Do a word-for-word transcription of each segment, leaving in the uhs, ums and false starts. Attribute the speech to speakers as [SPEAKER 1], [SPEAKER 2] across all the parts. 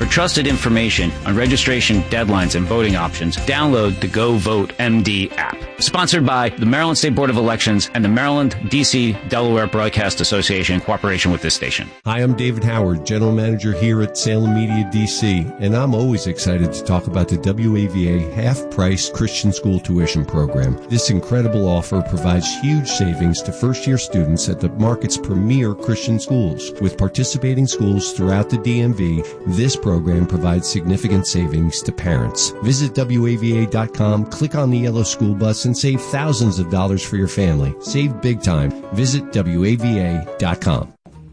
[SPEAKER 1] trusted information on registration deadlines and voting options, download the Go Vote M D app. Sponsored by the Maryland State Board of Elections and the Maryland, D C, Delaware Broadcast Association in cooperation with this station.
[SPEAKER 2] Hi, I'm David Howard, General Manager here at Salem Media D C, and I'm always excited to talk about the W A V A half-price Christian school tuition program. This incredible offer provides huge savings to first-year students at the market's premier Christian schools. With participating schools throughout the D M V, this program provides significant savings to parents. Visit W A V A dot com, click on the yellow school bus, and save thousands of dollars for your family. Save big time. Visit W A V A dot com.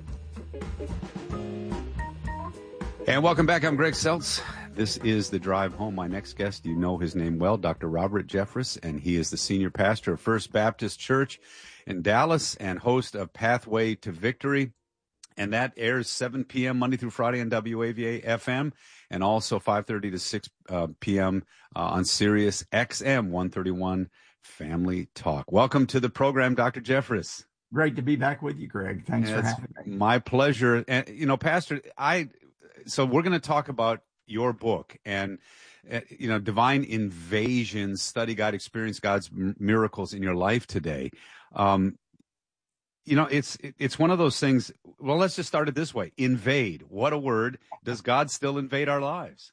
[SPEAKER 3] And welcome back. I'm Greg Seltz. This is The Drive Home. My next guest, you know his name well, Doctor Robert Jeffress, and he is the senior pastor of First Baptist Church in Dallas and host of Pathway to Victory. And that airs seven p.m. Monday through Friday on W A V A F M, and also five thirty to six p.m. Uh, on Sirius X M one thirty-one Family Talk. Welcome to the program, Doctor Jeffress.
[SPEAKER 4] Great to be back with you, Greg. Thanks
[SPEAKER 3] yeah,
[SPEAKER 4] for having me.
[SPEAKER 3] My pleasure. And, you know, Pastor, I so we're going to talk about your book and, uh, you know, Divine Invasion, Study God, Experience God's m- Miracles in Your Life today. Um You know, it's it's one of those things. Well, let's just start it this way. Invade. What a word. Does God still invade our lives?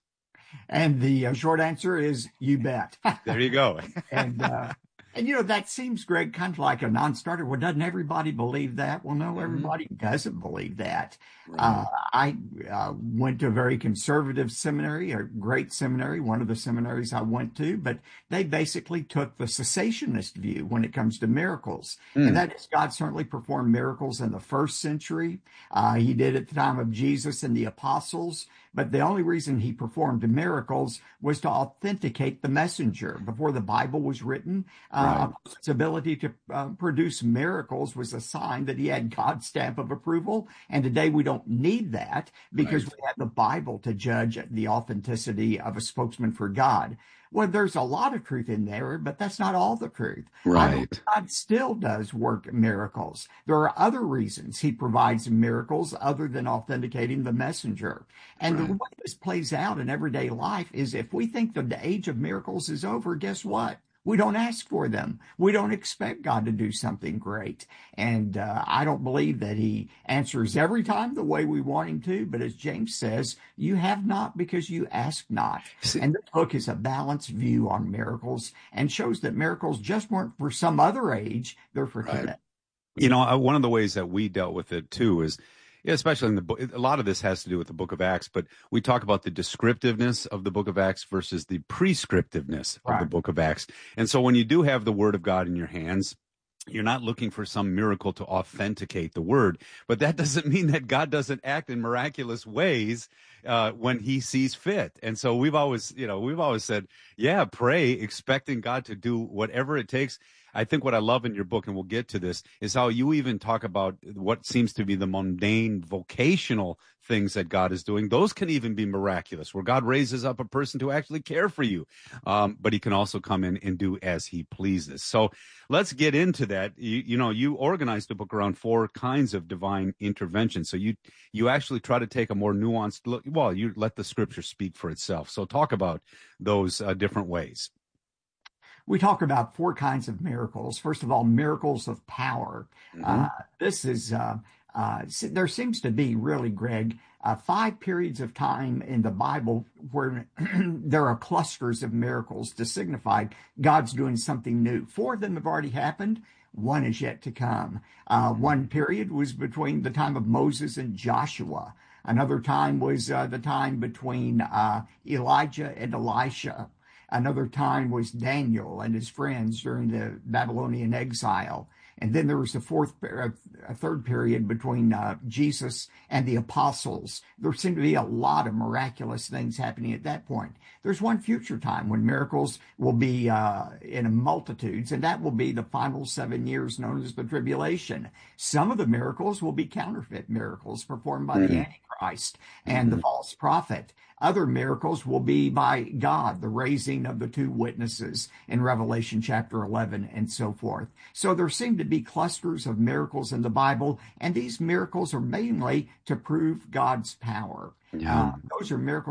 [SPEAKER 4] And the uh, short answer is you bet.
[SPEAKER 3] There you go.
[SPEAKER 4] and, uh, and, you know, that seems, Greg, kind of like a non-starter. Well, doesn't everybody believe that? Well, no, everybody mm-hmm. doesn't believe that. Right. Uh, I uh, went to a very conservative seminary, a great seminary, one of the seminaries I went to, but they basically took the cessationist view when it comes to miracles. Mm. And that is, God certainly performed miracles in the first century. Uh, he did at the time of Jesus and the apostles. But the only reason he performed miracles was to authenticate the messenger. Before the Bible was written, uh, right. his ability to uh, produce miracles was a sign that he had God's stamp of approval. And today we don't need that because right. we have the Bible to judge the authenticity of a spokesman for God. Well, there's a lot of truth in there, but that's not all the truth.
[SPEAKER 3] Right.
[SPEAKER 4] God still does work miracles. There are other reasons he provides miracles other than authenticating the messenger. And right. the way this plays out in everyday life is if we think the age of miracles is over, guess what? We don't ask for them. We don't expect God to do something great. And uh, I don't believe that he answers every time the way we want him to. But as James says, you have not because you ask not. See, and this book is a balanced view on miracles and shows that miracles just weren't for some other age. They're for
[SPEAKER 3] right.
[SPEAKER 4] today.
[SPEAKER 3] You know, one of the ways that we dealt with it, too, is Yeah, especially in the book. A lot of this has to do with the book of Acts, but we talk about the descriptiveness of the book of Acts versus the prescriptiveness of
[SPEAKER 4] right.
[SPEAKER 3] the book of Acts. And so when you do have the word of God in your hands, you're not looking for some miracle to authenticate the word, but that doesn't mean that God doesn't act in miraculous ways uh, when he sees fit. And so we've always, you know, we've always said, yeah, pray, expecting God to do whatever it takes. I think what I love in your book, and we'll get to this, is how you even talk about what seems to be the mundane vocational things that God is doing. Those can even be miraculous, where God raises up a person to actually care for you. Um, but he can also come in and do as he pleases. So let's get into that. You, you know, you organized the book around four kinds of divine intervention. So you, you actually try to take a more nuanced look. Well, you let the scripture speak for itself. So talk about those uh, different ways.
[SPEAKER 4] We talk about four kinds of miracles. First of all, miracles of power. Mm-hmm. Uh, this is, uh, uh, there seems to be really, Greg, uh, five periods of time in the Bible where there are clusters of miracles to signify God's doing something new. Four of them have already happened. One is yet to come. Uh, one period was between the time of Moses and Joshua. Another time was uh, the time between uh, Elijah and Elisha. Another time was Daniel and his friends during the Babylonian exile. And then there was the fourth, a third period between uh, Jesus and the apostles. There seemed to be a lot of miraculous things happening at that point. There's one future time when miracles will be uh, in multitudes, and that will be the final seven years known as the tribulation. Some of the miracles will be counterfeit miracles performed by mm-hmm. the Antichrist and mm-hmm. the false prophet. Other miracles will be by God, the raising of the two witnesses in Revelation chapter eleven and so forth. So there seem to be clusters of miracles in the Bible, and these miracles are mainly to prove God's power.
[SPEAKER 3] Yeah.
[SPEAKER 4] Uh, those are miracles